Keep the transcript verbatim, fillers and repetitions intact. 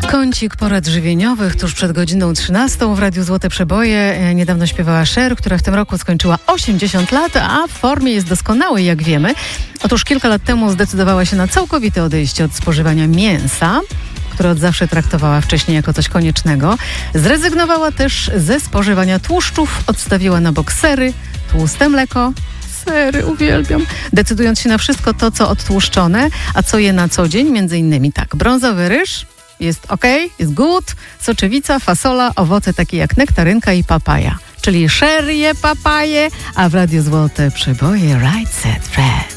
Kącik porad żywieniowych tuż przed godziną trzynastą w Radiu Złote Przeboje. Niedawno śpiewała Cher, która w tym roku skończyła osiemdziesiąt lat, a w formie jest doskonałej, jak wiemy. Otóż kilka lat temu zdecydowała się na całkowite odejście od spożywania mięsa, które od zawsze traktowała wcześniej jako coś koniecznego. Zrezygnowała też ze spożywania tłuszczów, odstawiła na bok sery, tłuste mleko, sery, uwielbiam. Decydując się na wszystko to, co odtłuszczone, a co je na co dzień, między innymi tak, brązowy ryż, jest ok, jest good, soczewica, fasola, owoce takie jak nektarynka i papaja. Czyli Cher je papaje, a w Radiu Złote Przeboje Right Set Fred.